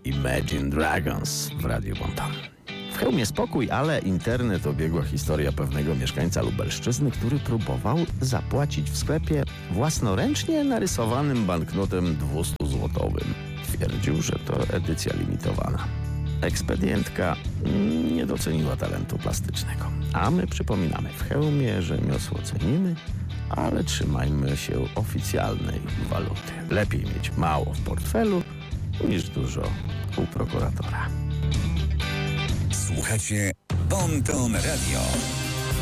Imagine Dragons w Radiu Bonton. W hełmie spokój, ale internet obiegła historia pewnego mieszkańca Lubelszczyzny, który próbował zapłacić w sklepie własnoręcznie narysowanym banknotem 200-złotowym. Twierdził, że to edycja limitowana. Ekspedientka nie doceniła talentu plastycznego. A my przypominamy, w hełmie rzemiosło cenimy, ale trzymajmy się oficjalnej waluty. Lepiej mieć mało w portfelu niż dużo u prokuratora. Słuchacie Bonton Radio.